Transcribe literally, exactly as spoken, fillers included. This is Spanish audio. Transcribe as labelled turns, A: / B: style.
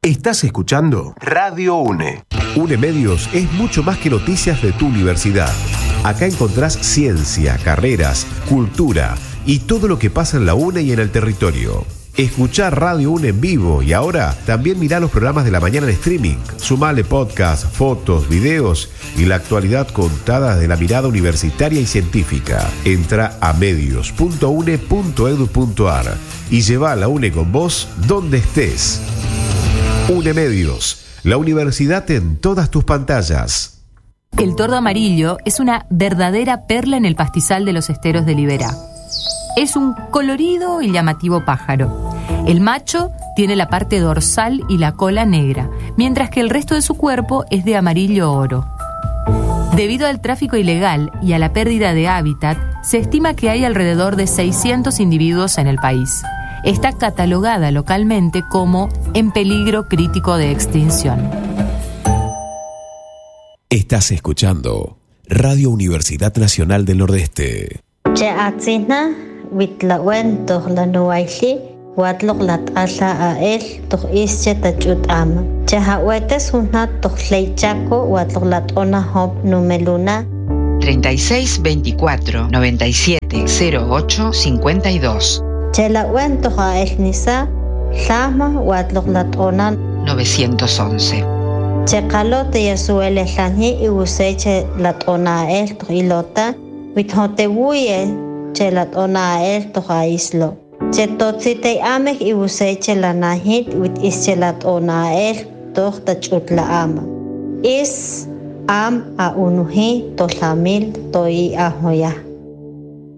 A: Estás escuchando Radio UNE.
B: UNE Medios es mucho más que noticias de tu universidad. Acá encontrás ciencia, carreras, cultura y todo lo que pasa en la UNE y en el territorio. Escuchá Radio UNE en vivo y ahora también mirá los programas de la mañana en streaming. Sumale podcast, fotos, videos y la actualidad contada de la mirada universitaria y científica. Entra a medios punto une punto edu punto ar y lleva a la UNE con vos donde estés. UNE Medios, la universidad en todas tus pantallas.
C: El tordo amarillo es una verdadera perla en el pastizal de los esteros de Liberá. Es un colorido y llamativo pájaro. El macho tiene la parte dorsal y la cola negra, mientras que el resto de su cuerpo es de amarillo oro. Debido al tráfico ilegal y a la pérdida de hábitat, se estima que hay alrededor de seiscientos individuos en el país. Está catalogada localmente como en peligro crítico de extinción.
B: Estás escuchando Radio Universidad Nacional del Nordeste.
D: Witlawen toh lanuaili watlok lat asa a el toh ische tachut ama chaha wetes una toh leichaco watlok lat ona hop numeluna
E: treinta y seis veinticuatro noventa y siete cero ocho cincuenta y dos.
D: Chelawen toh a el nisa sama watlok lat ona
E: novecientos once.
D: Chekalo te yasuele lani y useche lat ona el toh ilota withote wuye chelat ona el toha islo. Chetotzite amek y useche la nahit with is chelat ona el toh tachut la ama. Is am a unuhi tohamil toi ahoya.